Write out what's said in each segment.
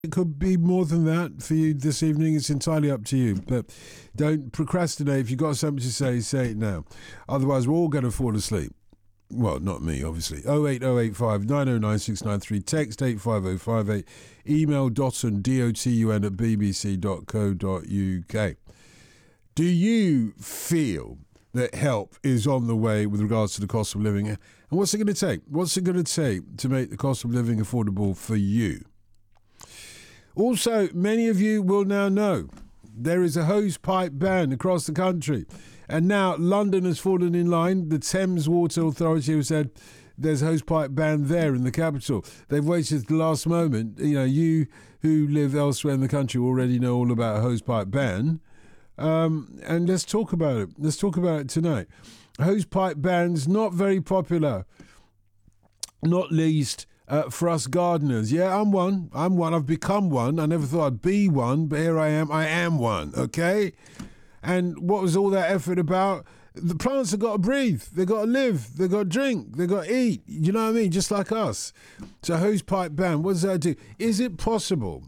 It could be more than that for you this evening. It's entirely up to you. But don't procrastinate. If you've got something to say it now. Otherwise, we're all going to fall asleep. Well, not me, obviously. 08085 909 693. Text 85058. Email dotun, dotun at bbc.co.uk. Do you feel that help is on the way with regards to the cost of living? And what's it going to take? What's it going to take to make the cost of living affordable for you? Also, many of you will now know there is a hose pipe ban across the country. And now London has fallen in line. The Thames Water Authority have said there's a hose pipe ban there in the capital. They've waited the last moment. You know, you who live elsewhere in the country already know all about a hose pipe ban. And let's talk about it. Let's talk about it tonight. Hose pipe ban's not very popular, not least for us gardeners. Yeah, I'm one. I've become one. I never thought I'd be one, but here I am. I am one, okay? And what was all that effort about? The plants have got to breathe. They've got to live. They've got to drink. They've got to eat. You know what I mean? Just like us. So hose pipe ban, what does that do? Is it possible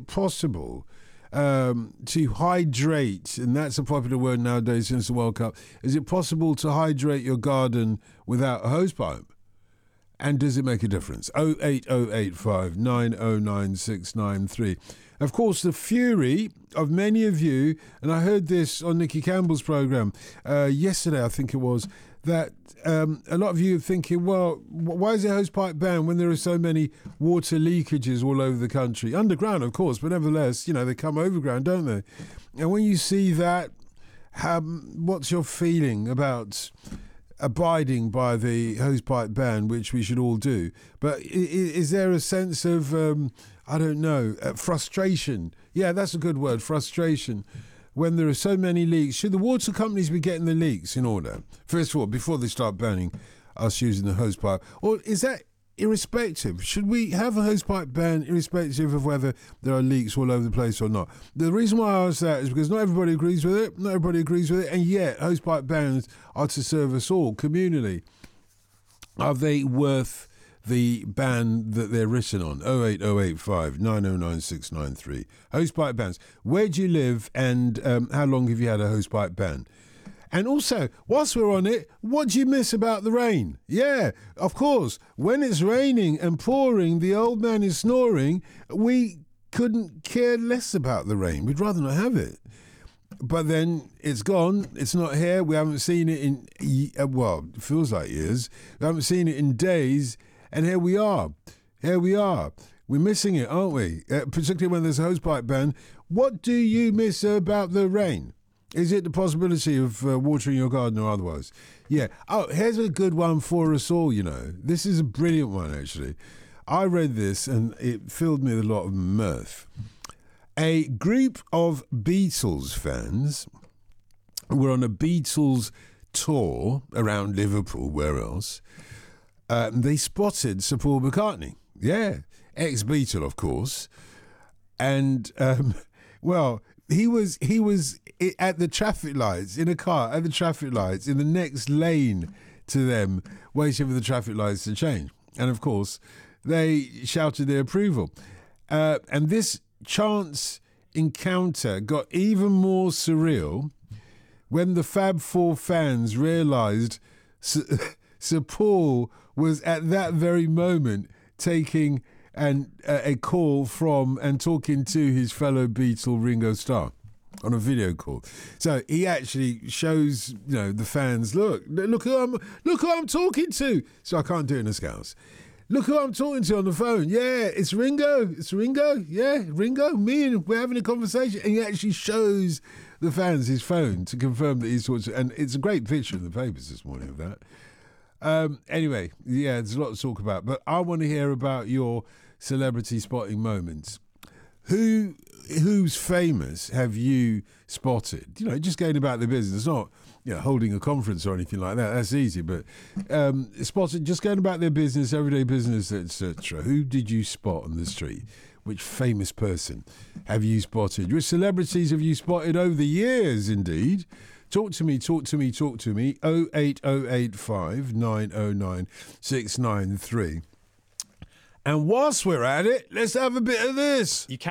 to hydrate, and that's a popular word nowadays since the World Cup, is it possible to hydrate your garden without a hose pipe? And does it make a difference? 08085 909 693. Of course, the fury of many of you, and I heard this on Nicky Campbell's programme yesterday, I think it was, that a lot of you are thinking, well, why is there a hose pipe ban when there are so many water leakages all over the country? Underground, of course, but nevertheless, you know, they come overground, don't they? And when you see that, what's your feeling about abiding by the hosepipe ban, which we should all do? But is there a sense of, I don't know, frustration? Yeah, that's a good word, frustration. When there are so many leaks, should the water companies be getting the leaks in order? First of all, before they start banning us using the hosepipe? Or is that irrespective? Should we have a hosepipe ban irrespective of whether there are leaks all over the place or not? The reason why I ask that is because not everybody agrees with it. And yet hosepipe bans are to serve us all communally. Are they worth the ban that they're written on? 08085 909 693. Hosepipe bans. Where do you live, and how long have you had a hosepipe ban? And also, whilst we're on it, what do you miss about the rain? Yeah, of course, when it's raining and pouring, the old man is snoring, we couldn't care less about the rain. We'd rather not have it. But then it's gone. It's not here. We haven't seen it in, well, it feels like years. We haven't seen it in days. And here we are. We're missing it, aren't we? Particularly when there's a hosepipe ban. What do you miss about the rain? Is it the possibility of watering your garden or otherwise? Yeah. Oh, here's a good one for us all, you know. This is a brilliant one, actually. I read this and it filled me with a lot of mirth. A group of Beatles fans were on a Beatles tour around Liverpool, where else? They spotted Sir Paul McCartney. Yeah, ex-Beatle, of course. And, well, he was at the traffic lights, in a car, at the traffic lights, in the next lane to them, waiting for the traffic lights to change. And, of course, they shouted their approval. And this chance encounter got even more surreal when the Fab Four fans realised Sir Paul was at that very moment taking a call from and talking to his fellow Beatle Ringo Starr on a video call. So he actually shows, you know, the fans, look who I'm talking to. So I can't do it in a Scouse. Look who I'm talking to on the phone. Yeah, it's Ringo. Yeah, Ringo, me, and we're having a conversation. And he actually shows the fans his phone to confirm that he's talking to, and it's a great picture in the papers this morning of that. Anyway, yeah, there's a lot to talk about, but I want to hear about your celebrity spotting moments. Who's famous have you spotted? You know, just going about the business, not, you know, holding a conference or anything like that. That's easy, but spotted, just going about their business, everyday business, etc. Who did you spot on the street? Which famous person have you spotted? Which celebrities have you spotted over the years, indeed? Talk to me. 08085 909 693. And whilst we're at it, let's have a bit of this. You can